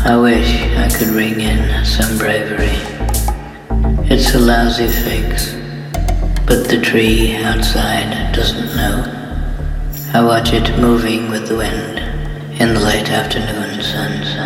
I wish I could ring in some bravery. It's a lousy fix, but the tree outside doesn't know. I watch it moving with the wind in the late afternoon sunset.